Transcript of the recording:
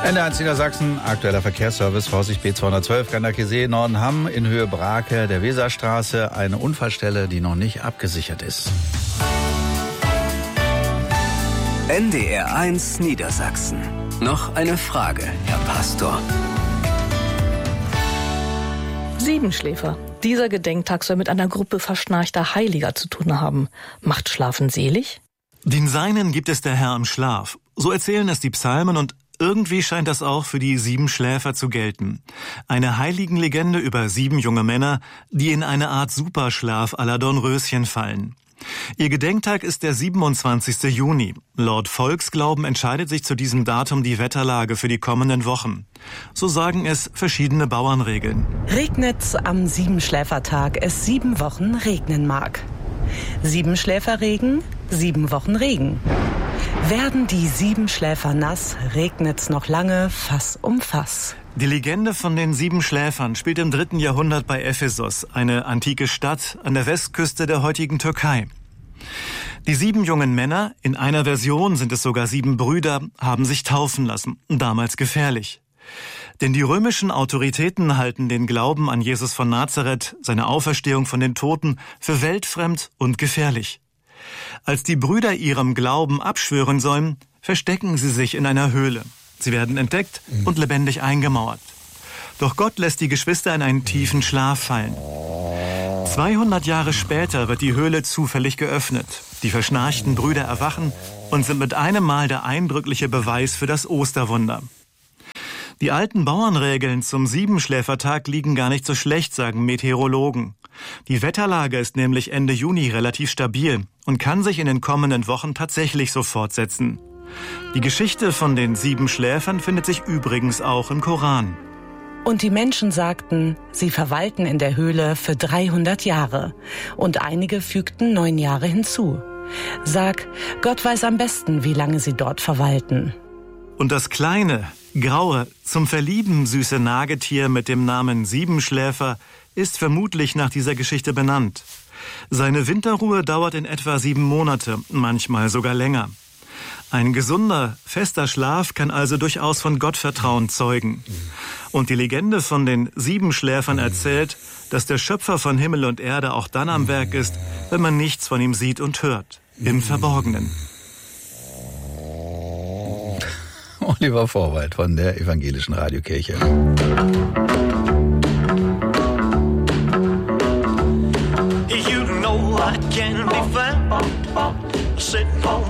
NDR1 Niedersachsen, aktueller Verkehrsservice, Vorsicht B212, Gandakesee, Nordenham, in Höhe Brake, der Weserstraße, eine Unfallstelle, die noch nicht abgesichert ist. NDR1 Niedersachsen. Noch eine Frage, Herr Pastor. Siebenschläfer. Dieser Gedenktag soll mit einer Gruppe verschnarchter Heiliger zu tun haben. Macht Schlafen selig? Den Seinen gibt es der Herr im Schlaf. So erzählen es die Psalmen und irgendwie scheint das auch für die Siebenschläfer zu gelten. Eine Heiligenlegende über 7 junge Männer, die in eine Art Superschlaf à la Dornröschen fallen. Ihr Gedenktag ist der 27. Juni. Laut Volksglauben entscheidet sich zu diesem Datum die Wetterlage für die kommenden Wochen. So sagen es verschiedene Bauernregeln. Regnet's am Siebenschläfertag, es 7 Wochen regnen mag. Siebenschläferregen, 7 Wochen Regen. Werden die Siebenschläfer nass, regnet's noch lange, Fass um Fass. Die Legende von den 7 Schläfern spielt im 3. Jahrhundert bei Ephesos, eine antike Stadt an der Westküste der heutigen Türkei. Die 7 jungen Männer, in einer Version sind es sogar 7 Brüder, haben sich taufen lassen, damals gefährlich. Denn die römischen Autoritäten halten den Glauben an Jesus von Nazareth, seine Auferstehung von den Toten, für weltfremd und gefährlich. Als die Brüder ihrem Glauben abschwören sollen, verstecken sie sich in einer Höhle. Sie werden entdeckt und lebendig eingemauert. Doch Gott lässt die Geschwister in einen tiefen Schlaf fallen. 200 Jahre später wird die Höhle zufällig geöffnet. Die verschnarchten Brüder erwachen und sind mit einem Mal der eindrückliche Beweis für das Osterwunder. Die alten Bauernregeln zum Siebenschläfertag liegen gar nicht so schlecht, sagen Meteorologen. Die Wetterlage ist nämlich Ende Juni relativ stabil und kann sich in den kommenden Wochen tatsächlich so fortsetzen. Die Geschichte von den 7 Schläfern findet sich übrigens auch im Koran. Und die Menschen sagten, sie verweilten in der Höhle für 300 Jahre. Und einige fügten 9 Jahre hinzu. Sag, Gott weiß am besten, wie lange sie dort verweilten. Und das kleine, graue, zum Verlieben süße Nagetier mit dem Namen Siebenschläfer ist vermutlich nach dieser Geschichte benannt. Seine Winterruhe dauert in etwa 7 Monate, manchmal sogar länger. Ein gesunder, fester Schlaf kann also durchaus von Gottvertrauen zeugen. Und die Legende von den 7 Schläfern erzählt, dass der Schöpfer von Himmel und Erde auch dann am Werk ist, wenn man nichts von ihm sieht und hört, im Verborgenen. Oliver Vorwald von der Evangelischen Radiokirche. You know I can be found sitting on